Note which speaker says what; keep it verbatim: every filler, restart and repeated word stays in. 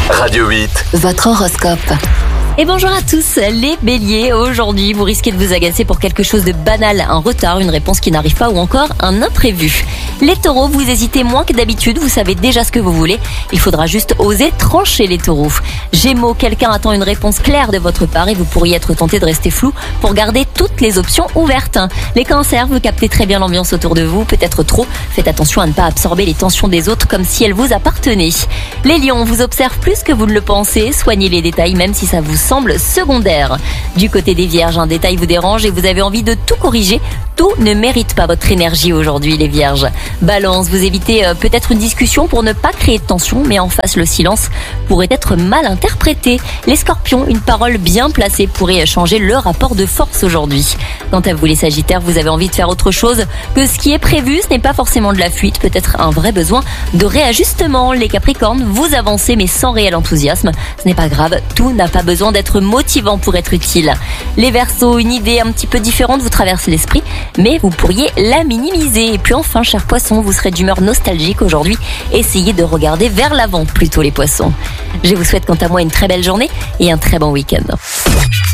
Speaker 1: Radio huit.
Speaker 2: Votre horoscope.
Speaker 3: Et bonjour à tous les béliers, aujourd'hui vous risquez de vous agacer pour quelque chose de banal, un retard, une réponse qui n'arrive pas ou encore un imprévu. Les taureaux, vous hésitez moins que d'habitude, vous savez déjà ce que vous voulez, il faudra juste oser trancher les taureaux. Gémeaux, quelqu'un attend une réponse claire de votre part et vous pourriez être tenté de rester flou pour garder toutes les options ouvertes. Les cancers, vous captez très bien l'ambiance autour de vous, peut-être trop, faites attention à ne pas absorber les tensions des autres comme si elles vous appartenaient. Les lions, on vous observe plus que vous ne le pensez, soignez les détails même si ça vous semble secondaire. Du côté des vierges, un détail vous dérange et vous avez envie de tout corriger. Tout ne mérite pas votre énergie aujourd'hui, les vierges. Balance, vous évitez euh, peut-être une discussion pour ne pas créer de tension, mais en face, le silence pourrait être mal interprété. Les scorpions, une parole bien placée pourrait changer le rapport de force aujourd'hui. Quant à vous, les sagittaires, vous avez envie de faire autre chose que ce qui est prévu. Ce n'est pas forcément de la fuite, peut-être un vrai besoin de réajustement. Les capricornes, vous avancez mais sans réel enthousiasme. Ce n'est pas grave, tout n'a pas besoin d'être motivant pour être utile. Les verseaux, une idée un petit peu différente vous traverse l'esprit, mais vous pourriez la minimiser. Et puis enfin, chers poissons, vous serez d'humeur nostalgique aujourd'hui. Essayez de regarder vers l'avant plutôt, les poissons. Je vous souhaite quant à moi une très belle journée et un très bon week-end.